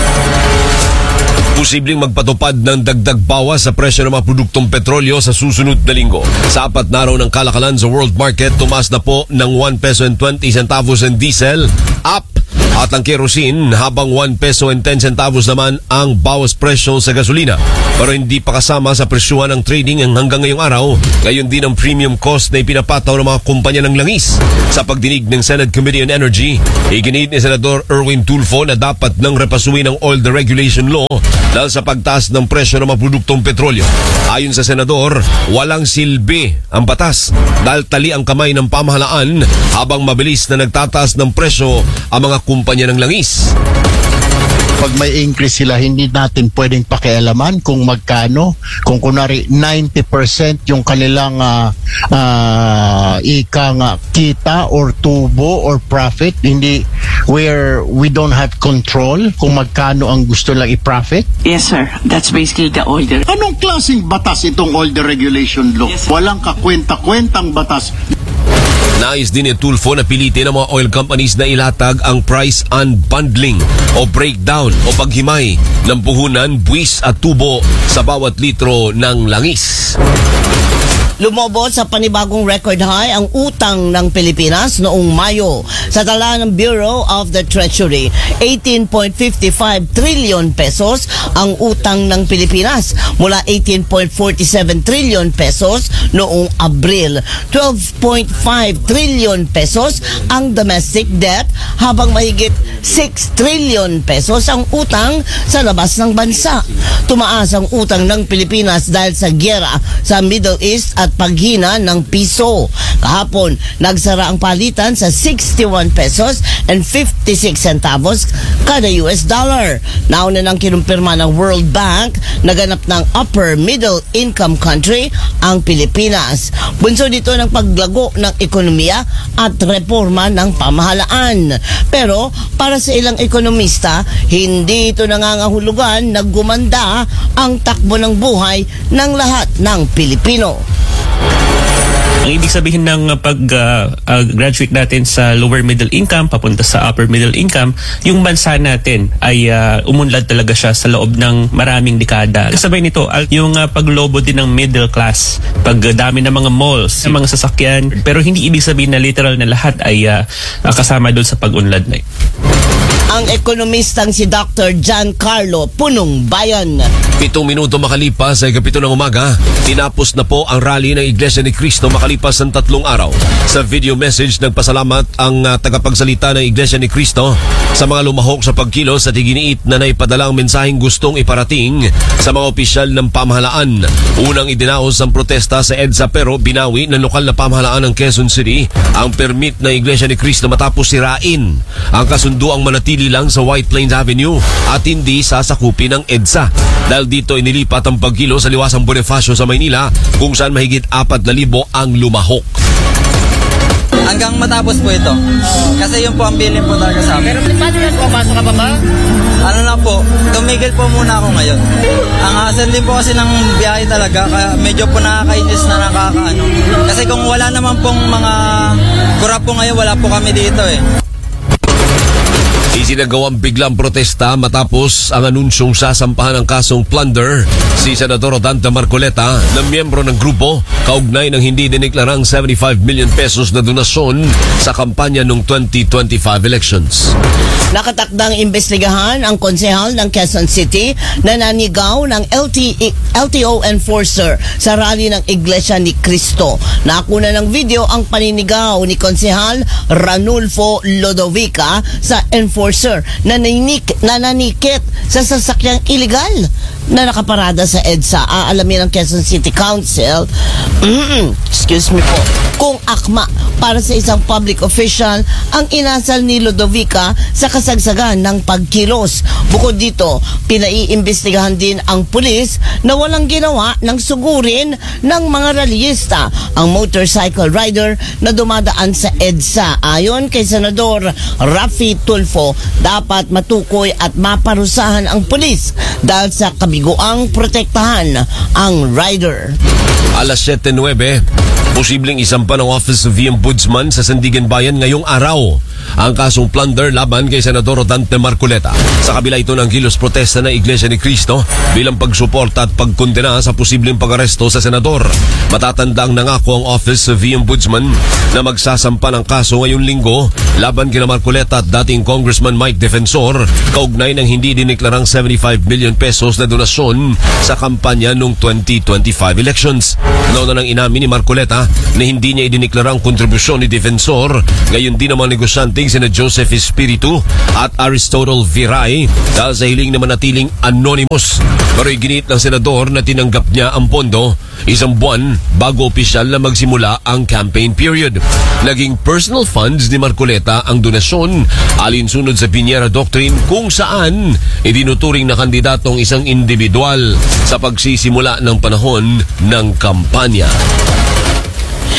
Posibleng magpatupad ng dagdag bawas sa presyo ng mga produktong petrolyo sa susunod na linggo. Sa apat na araw ng kalakalan sa world market, tumaas na po ng one peso and twenty centavos ang diesel, up. At ang kerosene, habang one peso and ten centavos naman ang bawas presyo sa gasolina. Pero hindi pa kasama sa presyuhan ng trading ang hanggang ngayong araw. Gayon din ang premium cost na ipinapataw ng mga kumpanya ng langis. Sa pagdinig ng Senate Committee on Energy, iginit ni Senador Erwin Tulfo na dapat nang repasuin ang oil deregulation law dahil sa pagtaas ng presyo ng mga produktong petrolyo. Ayon sa Senador, walang silbi ang batas dahil tali ang kamay ng pamahalaan habang mabilis na nagtataas ng presyo ang mga kumpanya ng langis. Pag may increase sila, hindi natin pwedeng pakialaman kung magkano. Kung kunwari ninety percent yung kanilang uh, uh, ikang uh, kita or tubo or profit, hindi where we don't have control kung magkano ang gusto lang i-profit? Yes, sir. That's basically the order. Anong klaseng batas itong older regulation law? Yes, sir. Walang kakwenta-kwentang batas. Nais din ni Tulfo na pilitin ng mga oil companies na ilatag ang price unbundling o breakdown o paghimay ng puhunan, buwis at tubo sa bawat litro ng langis. Lumobo sa panibagong record high ang utang ng Pilipinas noong Mayo. Sa tala ng Bureau of the Treasury, eighteen point five five trillion pesos ang utang ng Pilipinas mula eighteen point four seven trillion pesos noong Abril. twelve point five trillion pesos ang domestic debt habang mahigit six trillion pesos ang utang sa labas ng bansa. Tumaas ang utang ng Pilipinas dahil sa giyera sa Middle East at paghina ng piso. Kahapon, nagsara ang palitan sa sixty-one pesos and fifty-six centavos kada U S dollar. Nauna nang kinumpirma ng World Bank na ganap ng upper middle income country ang Pilipinas. Bunso dito ng paglago ng ekonomiya at reforma ng pamahalaan. Pero para sa ilang ekonomista, hindi ito nangangahulugan na gumanda ang takbo ng buhay ng lahat ng Pilipino. Ang ibig sabihin ng pag-graduate uh, uh, natin sa lower middle income papunta sa upper middle income, yung bansa natin ay uh, umunlad talaga siya sa loob ng maraming dekada. Kasabay nito, yung uh, paglobo din ng middle class, pagdami ng mga malls, ng mga sasakyan, pero hindi ibig sabihin na literal na lahat ay uh, kasama doon sa pag-unlad na ito. Ang ekonomistang si Doctor Giancarlo Punong Bayan. Pitong minuto makalipas ay kapito ng umaga, tinapos na po ang rally ng Iglesia ni Cristo makalipas ng tatlong araw. Sa video message, nagpasalamat ang uh, tagapagsalita ng Iglesia ni Cristo sa mga lumahok sa pagkilos at iginiit na naipadalang mensaheng gustong iparating sa mga opisyal ng pamahalaan. Unang idinaos ang protesta sa EDSA pero binawi ng lokal na pamahalaan ng Quezon City ang permit ng Iglesia ni Cristo matapos sirain ang kasunduang manatili lang sa White Plains Avenue at hindi sasakupin ng EDSA. Dahil dito inilipat ang pagkilo sa liwasang Bonifacio sa Maynila kung saan mahigit apat na libo ang lumahok. Hanggang matapos po ito. Kasi yun po ang bilin po talaga sa amin. Pero paano na pumapasok ka pa ba? Ano na po, tumigil po muna ako ngayon. Ang hassle din po kasi ng biyahe talaga, kaya medyo po nakakainis na nakakaano. Kasi kung wala naman pong mga kurap po ngayon, wala po kami dito eh. Isinagawang biglang protesta matapos ang anunsyong sasampahan ng kasong plunder si Senador Dante Marcoleta na miyembro ng grupo kaugnay ng hindi diniklarang seventy-five million pesos na donasyon sa kampanya noong twenty twenty-five elections. Nakatakdang imbestigahan ang konsehal ng Quezon City na nanigaw ng L T O enforcer sa rally ng Iglesia ni Cristo. Nakuna ng video ang paninigaw ni konsehal Ranulfo Lodovica sa enforcer na nanik, nananikit sa sasakyang iligal na nakaparada sa EDSA. Aalamin ng Quezon City Council, mm, excuse me po, kung akma para sa isang public official ang inasal ni Lodovica sa kasagsagan ng pagkilos. Bukod dito, pinaiimbestigahan din ang pulis na walang ginawa ng sugurin ng mga rallyista ang motorcycle rider na dumadaan sa EDSA. Ayon kay Senador Raffy Tulfo, dapat matukoy at maparusahan ang pulis dahil sa kabiguang protektahan ang rider. Alas siyete nuwebe, posibleng isampa ng Office of the Ombudsman sa Sandigan Bayan ngayong araw ang kasong plunder laban kay Senador Dante Marcoleta. Sa kabila ito ng kilos protesta ng Iglesia ni Cristo bilang pagsuporta at pagkondena sa posibleng pag-aresto sa senador. Matatandang nangako ang Office of the Ombudsman na magsasampa ng kaso ngayong linggo laban kina Marcoleta at dating Congressman Mike Defensor kaugnay ng hindi diniklarang seventy-five million pesos na donasyon sa kampanya noong twenty twenty-five elections. Nauna nang inamin ni Marcoleta na hindi niya idiniklarang kontribusyon ni Defensor, ngayon din naman negosyante sina Joseph Espiritu at Aristotle Viray dahil sa hiling na manatiling anonymous. Pero iginit ng senador na tinanggap niya ang pondo isang buwan bago opisyal na magsimula ang campaign period. Naging personal funds ni Marcoleta ang donasyon alinsunod sa Piñera Doctrine kung saan idinuturing na kandidatong isang individual sa pagsisimula ng panahon ng kampanya.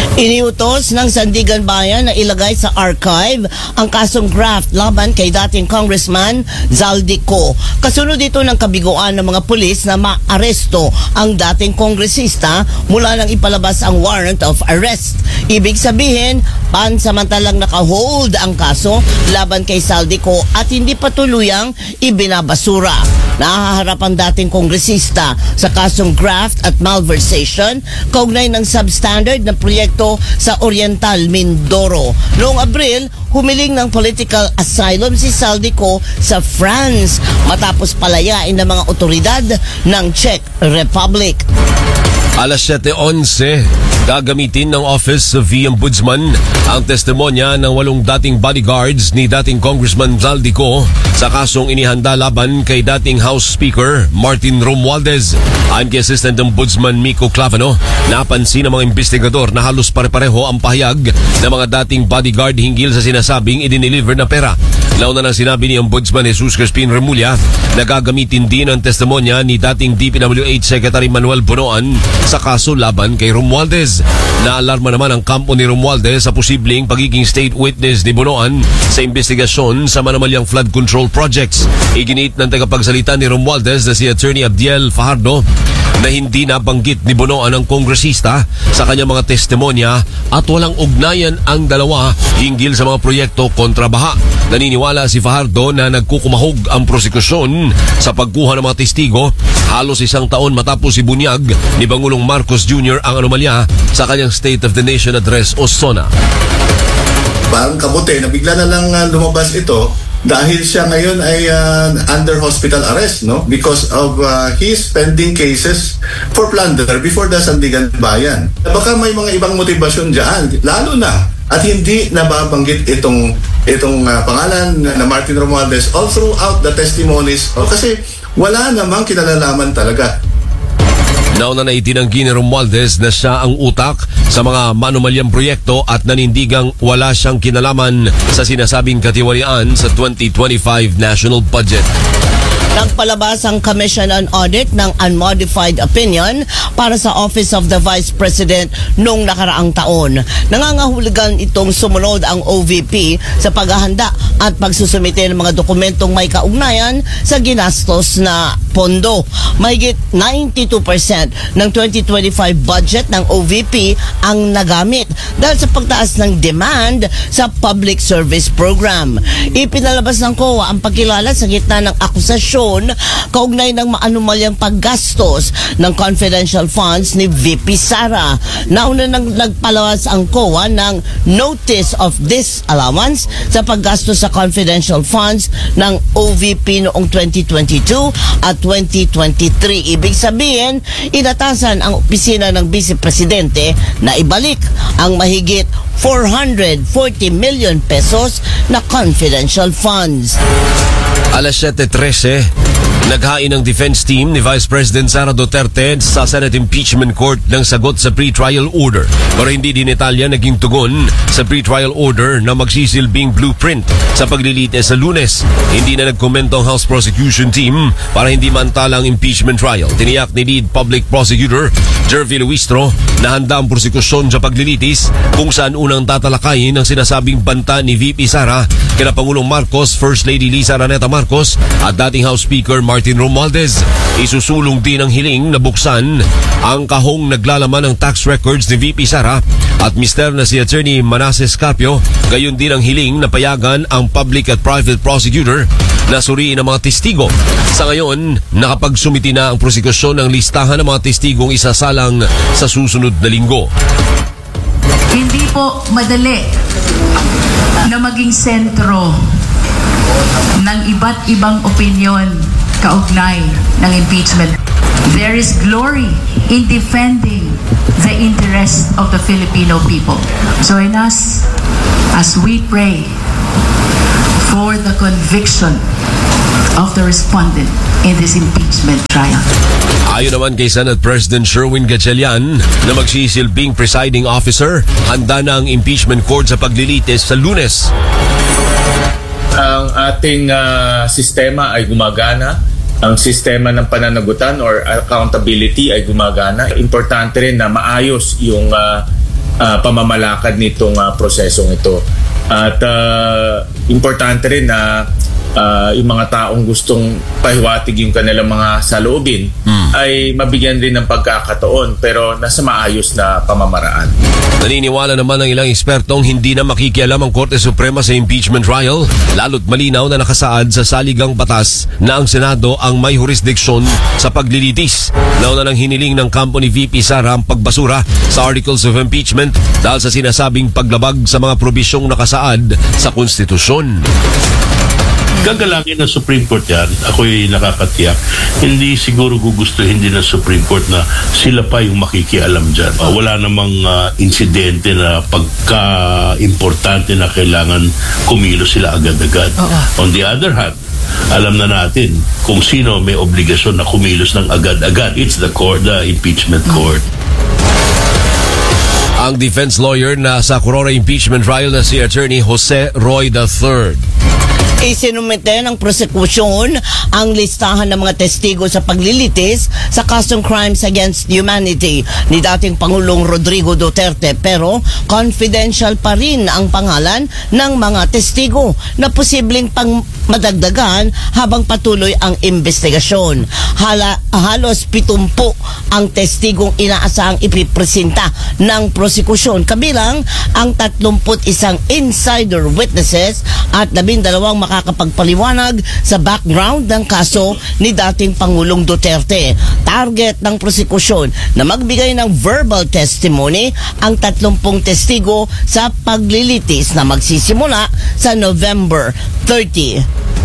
Iniutos ng Sandigan Bayan na ilagay sa archive ang kasong graft laban kay dating Congressman Zaldico. Kasunod dito ng kabiguan ng mga pulis na maaresto ang dating kongresista mula nang ipalabas ang warrant of arrest. Ibig sabihin, pansamantalang nakahold ang kaso laban kay Zaldico at hindi pa tuluyang ibinabasura. Nahaharap ang dating kongresista sa kasong graft at malversation kaugnay ng substandard na proyekto sa Oriental Mindoro. Noong Abril, humiling ng political asylum si Zaldico sa France matapos palayain ng mga otoridad ng Czech Republic. Alas siyete onse, gagamitin ng Office of the Ombudsman ang testimonya ng walong dating bodyguards ni dating Congressman Zaldico sa kasong inihanda laban kay dating House Speaker Martin Romualdez. Ayon kay Assistant Ombudsman Miko Clavano, napansin ng mga investigador na halos pare-pareho ang pahayag ng mga dating bodyguard hinggil sa sinasabing idineliver na pera. Nauna nang sinabi ni Ombudsman Jesus Crispin Remulla na gagamitin din ang testimonya ni dating D P W H Secretary Manuel Bonoan sa kaso laban kay Romualdez. Naalarma naman ang kampo ni Romualdez sa posibleng pagiging state witness ni Bonoan sa investigasyon sa manumalyang flood control projects. Iginit ng tagapagsalita ni Romualdez na si Attorney Abdiel Fajardo na hindi nabanggit ni Bonoan ang kongresista sa kanyang mga testimonya at walang ugnayan ang dalawa hinggil sa mga proyekto kontra baha. Naniniwala si Fajardo na nagkukumahog ang prosekusyon sa pagkuha ng mga testigo halos isang taon matapos ibunyag ni Bangulong Marcos Junior ang anomalya sa kanyang State of the Nation Address o SONA. Parang kabuti na bigla na lang uh, lumabas ito dahil siya ngayon ay uh, under hospital arrest, no? Because of uh, his pending cases for plunder before the Sandigan Bayan. Baka may mga ibang motibasyon dyan, lalo na at hindi nababanggit itong itong uh, pangalan na Martin Romualdez all throughout the testimonies. O, kasi wala namang kinalalaman talaga. Nauna na itinanggi ni Romualdez na siya ang utak sa mga manumalyang proyekto at nanindigang wala siyang kinalaman sa sinasabing katiwalian sa twenty twenty-five national budget. Nagpalabas ang Commission on Audit ng unmodified opinion para sa Office of the Vice President noong nakaraang taon. Nangangahulugan itong sumunod ang O V P sa paghahanda at pagsusumite ng mga dokumentong may kaugnayan sa ginastos na pondo. Mahigit ninety-two percent ng twenty twenty-five budget ng O V P ang nagamit dahil sa pagtaas ng demand sa public service program. Ipinalabas ng C O A ang pagkilala sa gitna ng akusasyon kaugnay ng maanumalyang paggastos ng confidential funds ni V P Sara. Nauna nang nagpalawas ang C O A ng Notice of Disallowance sa paggastos sa confidential funds ng O V P noong twenty twenty-two at twenty twenty-three. Ibig sabihin, inatasan ang opisina ng Vice Presidente na ibalik ang mahigit four hundred forty million pesos na confidential funds. Alas siyete trese, naghain ng defense team ni Vice President Sara Duterte sa Senate Impeachment Court ng sagot sa pre-trial order. Pero hindi din Italia naging tugon sa pre-trial order na magsisilbing blueprint sa paglilitis sa Lunes. Hindi na nagkomento ang House Prosecution Team para hindi mantala ang impeachment trial. Tiniyak ni Lead Public Prosecutor Jervy Luistro na handa ang prosekusyon sa paglilitis kung saan unang tatalakayin ang sinasabing banta ni V P Sara kina Pangulong Marcos, First Lady Lisa Raneta Marcos at dating House Speaker Martin Romualdez. Isusulong din ang hiling na buksan ang kahong naglalaman ng tax records ni V P Sara at mister na si Attorney Manasseh Carpio. Gayon din ang hiling na payagan ang public at private prosecutor na suriin ang mga testigo. Sa ngayon, nakapagsumiti na ang prosekusyon ng listahan ng mga testigong isasalang sa susunod na linggo. Hindi po madali na maging sentro ng iba't ibang opinyon kaugnay ng impeachment. There is glory in defending the interests of the Filipino people. Join us as we pray for the conviction of the respondent in this impeachment trial. Ayon naman kay Senate President Sherwin Gatchalian na magsisilbing presiding officer, handa na ang impeachment court sa paglilitis sa Lunes. Ang ating uh, sistema ay gumagana. Ang sistema ng pananagutan or accountability ay gumagana. Importante rin na maayos yung uh, uh, pamamalakad nitong uh, prosesong ito. At uh, importante rin na uh, yung mga taong gustong pahiwatig yung kanilang mga saloobin hmm. ay mabigyan rin ng pagkakataon pero nasa maayos na pamamaraan. Naniniwala naman ng ilang ekspertong hindi na makikialam ang Korte Suprema sa impeachment trial, lalo't malinaw na nakasaad sa saligang batas na ang Senado ang may jurisdiksyon sa paglilitis. Nauna nang hiniling ng kampo ni V P Sara ang pagbasura sa Articles of Impeachment dahil sa sinasabing paglabag sa mga probisyong nakasaad sa konstitusyon. Gagalangin ng Supreme Court yan, ako'y nakakatiyak. Hindi siguro gugustuhin din ng Supreme Court na sila pa yung makikialam dyan. Uh, wala namang uh, insidente na pagka-importante na kailangan kumilos sila agad-agad. Uh-huh. On the other hand, alam na natin kung sino may obligasyon na kumilos ng agad-agad. It's the court, the impeachment court. Ang defense lawyer na sa Aurora impeachment trial na si Attorney Jose Roy the third. Isinumite ng prosekusyon ang listahan ng mga testigo sa paglilitis sa kasong crimes against humanity ni dating Pangulong Rodrigo Duterte, pero confidential pa rin ang pangalan ng mga testigo na posibleng pang madagdagan habang patuloy ang investigasyon. Hala, halos pitumpu ang testigong inaasahang ipipresenta ng prosekusyon, kabilang ang tatlumput isang insider witnesses at labindalawang makakapagpaliwanag sa background ng kaso ni dating Pangulong Duterte. Target ng prosekusyon na magbigay ng verbal testimony ang tatlumpung testigo sa paglilitis na magsisimula sa November thirtieth.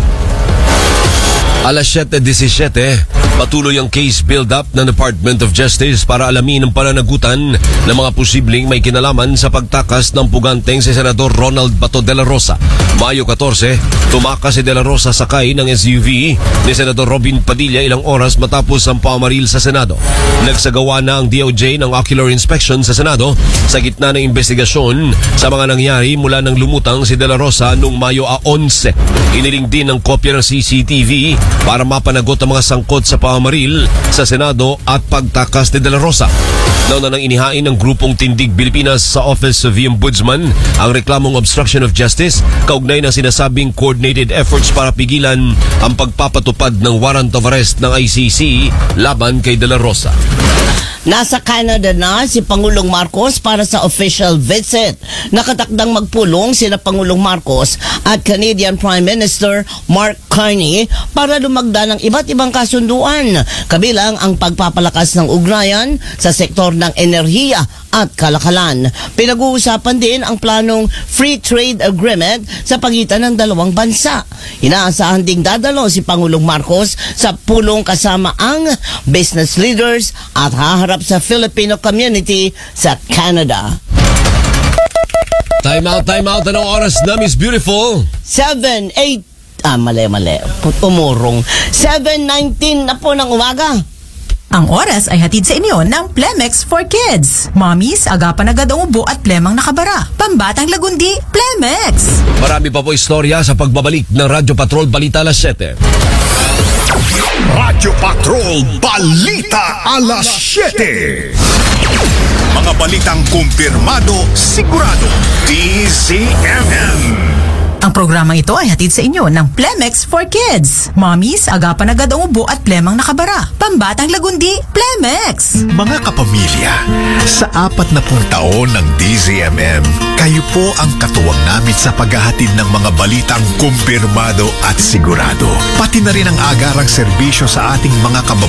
Alas siyete disisiete, patuloy ang case build-up ng Department of Justice para alamin ang pananagutan ng mga posibleng may kinalaman sa pagtakas ng puganteng si Senador Ronald Bato de la Rosa. Mayo katorse, tumakas si de la Rosa sakay ng S U V ni Senador Robin Padilla ilang oras matapos ang pamaril sa Senado. Nagsagawa na ang D O J ng ocular inspection sa Senado sa gitna ng investigasyon sa mga nangyari mula nang lumutang si de la Rosa noong Mayo eleven. Hiniling din ng kopya ng C C T V para mapanagot ang mga sangkot sa pamaril sa Senado at pagtakas ni de la Rosa. Nauna nang inihain ng grupong Tindig Pilipinas sa Office of the Ombudsman ang reklamong obstruction of justice kaugnay ng sinasabing coordinated efforts para pigilan ang pagpapatupad ng warrant of arrest ng I C C laban kay de la Rosa. Nasa Canada na si Pangulong Marcos para sa official visit. Nakatakdang magpulong sina Pangulong Marcos at Canadian Prime Minister Mark Carney para lumagda ng iba't ibang kasunduan, kabilang ang pagpapalakas ng ugnayan sa sektor ng enerhiya at kalakalan. Pinag-uusapan din ang planong free trade agreement sa pagitan ng dalawang bansa. Inaasahan ding dadalo si Pangulong Marcos sa pulong kasama ang business leaders at haharap sa Filipino community sa Canada. Time out, time out. Anong oras na, Miss Beautiful? seven, eight, ah, mali, mali. Umurong. seven nineteen na po ng umaga. Ang oras ay hatid sa inyo ng Plemex for Kids. Mommies, agapan agad ang ubo at plemang nakabara. Pambatang lagundi, Plemex! Marami pa po istorya sa pagbabalik ng Radyo Patrol Balita Alas siyete. Radyo Patrol Balita Alas siyete. Mga balitang kumpirmado, sigurado. D Z M M. Ang programa ito ay hatid sa inyo ng Plemex for Kids. Mommies, agapan agad ang ubo at plemang nakabara. Pambatang lagundi, Plemex! Mga kapamilya, sa apat na pung taon ng D Z M M, kayo po ang katuwang namin sa paghahatid ng mga balitang kumpirmado at sigurado. Pati na rin ang agarang serbisyo sa ating mga kababayan